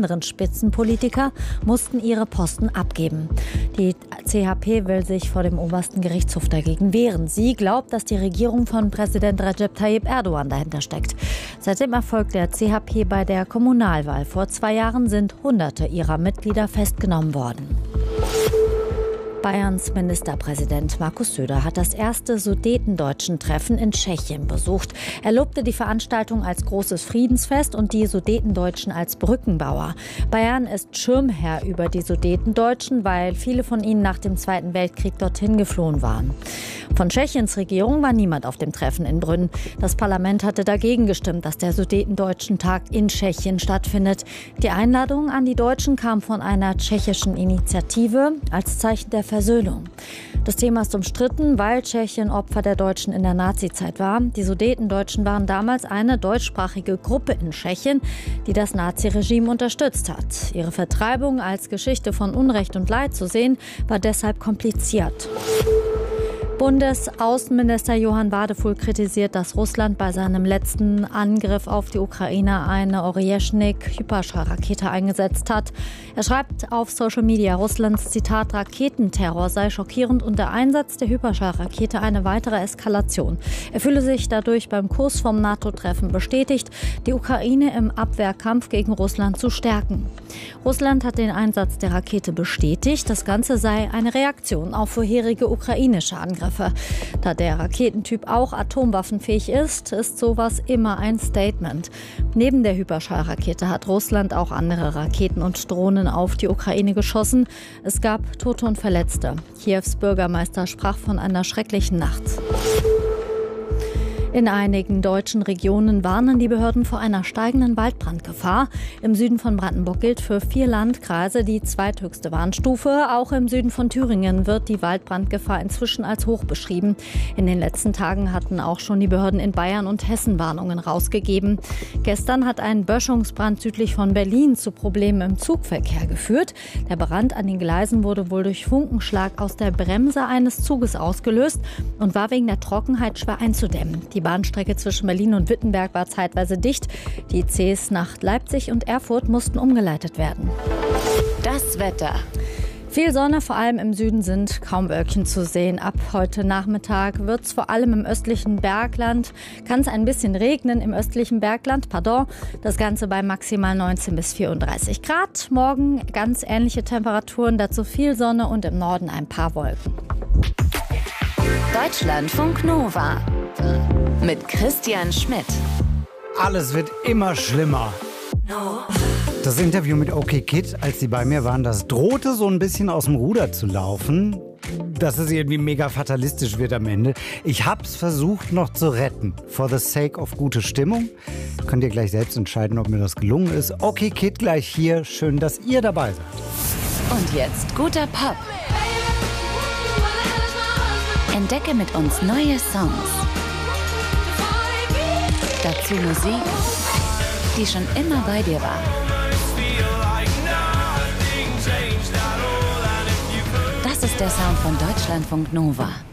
anderen Spitzenpolitiker mussten ihre Posten abgeben. Die CHP will sich vor dem obersten Gerichtshof dagegen wehren. Sie glaubt, dass die Regierung von Präsident Recep Tayyip Erdogan dahinter steckt. Seit dem Erfolg der CHP bei der Kommunalwahl vor 2 Jahren sind Hunderte ihrer Mitglieder festgenommen worden. Bayerns Ministerpräsident Markus Söder hat das erste Sudetendeutschen-Treffen in Tschechien besucht. Er lobte die Veranstaltung als großes Friedensfest und die Sudetendeutschen als Brückenbauer. Bayern ist Schirmherr über die Sudetendeutschen, weil viele von ihnen nach dem Zweiten Weltkrieg dorthin geflohen waren. Von Tschechiens Regierung war niemand auf dem Treffen in Brünn. Das Parlament hatte dagegen gestimmt, dass der Sudetendeutschen-Tag in Tschechien stattfindet. Die Einladung an die Deutschen kam von einer tschechischen Initiative als Zeichen der Versöhnung. Das Thema ist umstritten, weil Tschechien Opfer der Deutschen in der Nazizeit war. Die Sudetendeutschen waren damals eine deutschsprachige Gruppe in Tschechien, die das Naziregime unterstützt hat. Ihre Vertreibung als Geschichte von Unrecht und Leid zu sehen, war deshalb kompliziert. Bundesaußenminister Johann Wadefuhl kritisiert, dass Russland bei seinem letzten Angriff auf die Ukraine eine Oryezhnik-Hyperschallrakete eingesetzt hat. Er schreibt auf Social Media, Russlands Zitat Raketenterror sei schockierend und der Einsatz der Hyperschallrakete eine weitere Eskalation. Er fühle sich dadurch beim Kurs vom NATO-Treffen bestätigt, die Ukraine im Abwehrkampf gegen Russland zu stärken. Russland hat den Einsatz der Rakete bestätigt. Das Ganze sei eine Reaktion auf vorherige ukrainische Angriffe. Da der Raketentyp auch atomwaffenfähig ist, ist sowas immer ein Statement. Neben der Hyperschallrakete hat Russland auch andere Raketen und Drohnen auf die Ukraine geschossen. Es gab Tote und Verletzte. Kiews Bürgermeister sprach von einer schrecklichen Nacht. In einigen deutschen Regionen warnen die Behörden vor einer steigenden Waldbrandgefahr. Im Süden von Brandenburg gilt für 4 Landkreise die zweithöchste Warnstufe. Auch im Süden von Thüringen wird die Waldbrandgefahr inzwischen als hoch beschrieben. In den letzten Tagen hatten auch schon die Behörden in Bayern und Hessen Warnungen rausgegeben. Gestern hat ein Böschungsbrand südlich von Berlin zu Problemen im Zugverkehr geführt. Der Brand an den Gleisen wurde wohl durch Funkenschlag aus der Bremse eines Zuges ausgelöst und war wegen der Trockenheit schwer einzudämmen. Die Bahnstrecke zwischen Berlin und Wittenberg war zeitweise dicht. Die ICs nach Leipzig und Erfurt mussten umgeleitet werden. Das Wetter. Viel Sonne, vor allem im Süden sind kaum Wölkchen zu sehen. Ab heute Nachmittag wird es vor allem im östlichen Bergland, kann es ein bisschen regnen im östlichen Bergland, das Ganze bei maximal 19 bis 34 Grad. Morgen ganz ähnliche Temperaturen, dazu viel Sonne und im Norden ein paar Wolken. Deutschlandfunk Nova mit Christian Schmidt. Alles wird immer schlimmer. Das Interview mit OK Kid, als sie bei mir waren, das drohte so ein bisschen aus dem Ruder zu laufen, dass es irgendwie mega fatalistisch wird am Ende. Ich hab's versucht noch zu retten, for the sake of gute Stimmung. Könnt ihr gleich selbst entscheiden, ob mir das gelungen ist. OK Kid gleich hier, schön, dass ihr dabei seid. Und jetzt guter Pop. Entdecke mit uns neue Songs. Dazu Musik, die schon immer bei dir war. Das ist der Sound von Deutschlandfunk Nova.